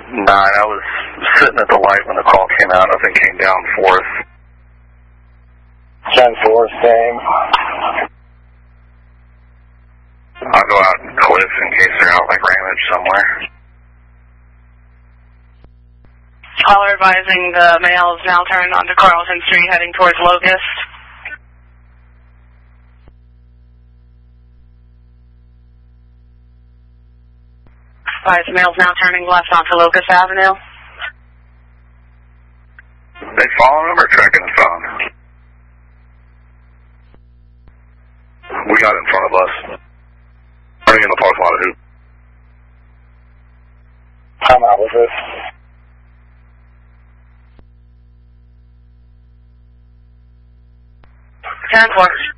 I was sitting at the light when the call came out. Nothing came down 4th. 10-4, same. I'll go out and cliff in case they're out like Ramage somewhere. Caller advising the male is now turned onto Carlton Street heading towards Locust. Advise the male's now turning left onto Locust Avenue. They following him or tracking his phone? We got in front of us. Running in the parking lot of who? Time out with this. Ten 4.